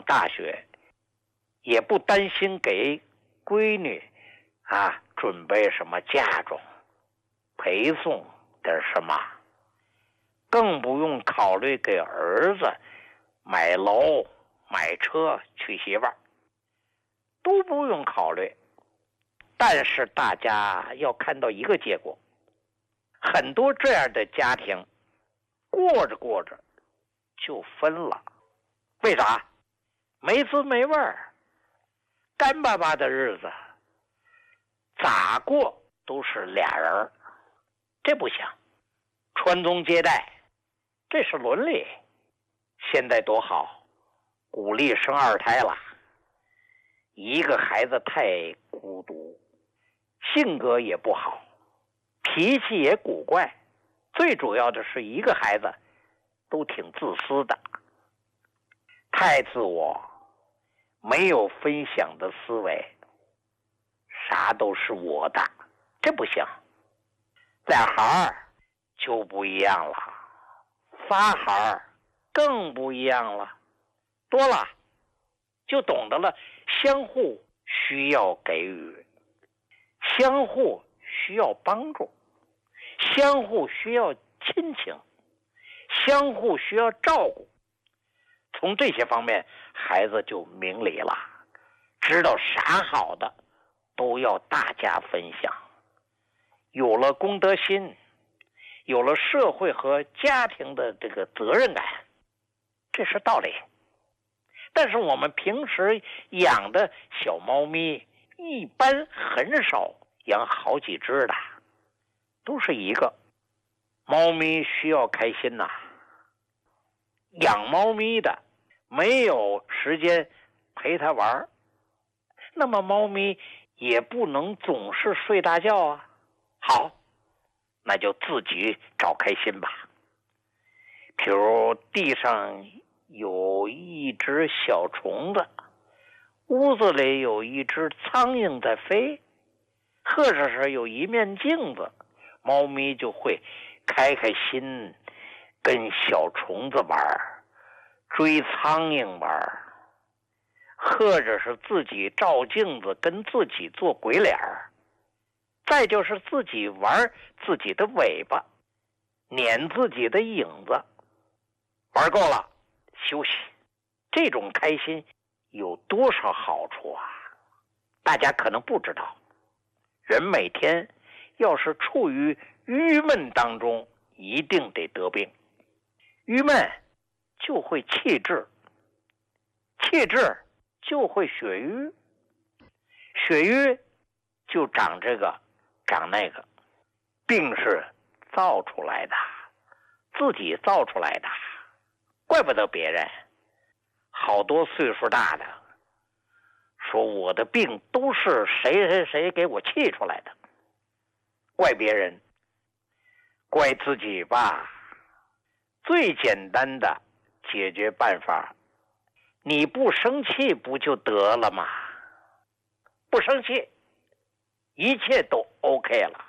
大学，也不担心给闺女准备什么嫁妆，陪送点什么，更不用考虑给儿子买楼买车娶媳妇儿，都不用考虑。但是大家要看到一个结果，很多这样的家庭过着过着就分了。为啥？没滋没味儿，干巴巴的日子咋过都是俩人，这不行。传宗接代这是伦理。现在多好，鼓励生二胎了。一个孩子太孤独，性格也不好，脾气也古怪，最主要的是一个孩子都挺自私的，太自我，没有分享的思维，啥都是我的，这不行。俩孩儿就不一样了，仨孩儿更不一样了，多了就懂得了相互需要给予，相互需要帮助，相互需要亲情，相互需要照顾。从这些方面，孩子就明理了，知道啥好的都要大家分享，有了公德心，有了社会和家庭的这个责任感，这是道理。但是我们平时养的小猫咪一般很少养好几只的，都是一个。猫咪需要开心呐，养猫咪的没有时间陪它玩，那么猫咪也不能总是睡大觉啊。好，那就自己找开心吧。比如地上有一只小虫子，屋子里有一只苍蝇在飞，或者是有一面镜子，猫咪就会开开心跟小虫子玩，追苍蝇玩，或者是自己照镜子跟自己做鬼脸，再就是自己玩自己的尾巴，撵自己的影子。玩够了休息。这种开心有多少好处啊？大家可能不知道。人每天要是处于郁闷当中，一定得得病。郁闷就会气滞，气滞就会血瘀，血瘀就长这个长那个，病是造出来的，自己造出来的，怪不得别人。好多岁数大的说我的病都是谁谁谁给我气出来的，怪别人，怪自己吧。最简单的解决办法，你不生气不就得了吗？不生气，一切都 OK 了。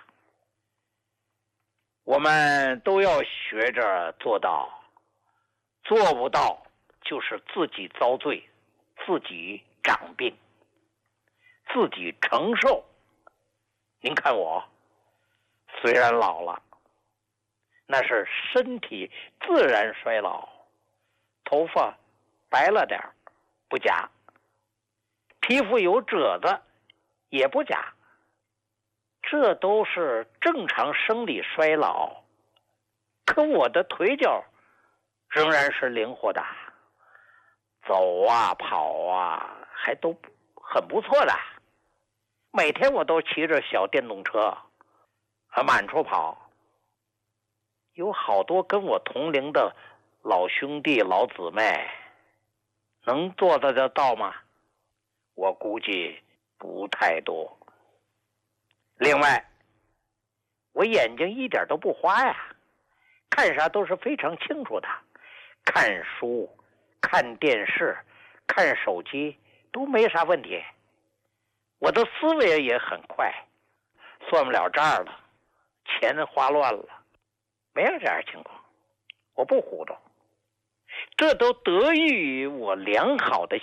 我们都要学着做到，做不到就是自己遭罪，自己长病，自己承受。您看我虽然老了，那是身体自然衰老，头发白了点不假，皮肤有褶子也不假，这都是正常生理衰老。可我的腿脚仍然是灵活的，走啊跑啊还都很不错的。每天我都骑着小电动车满处跑。有好多跟我同龄的老兄弟老姊妹，能做得到吗？我估计不太多。另外，我眼睛一点都不花呀，看啥都是非常清楚的，看书看电视看手机都没啥问题。我的思维也很快，算不了账了，钱花乱了，没有这样情况，我不糊涂。这都得益于我良好的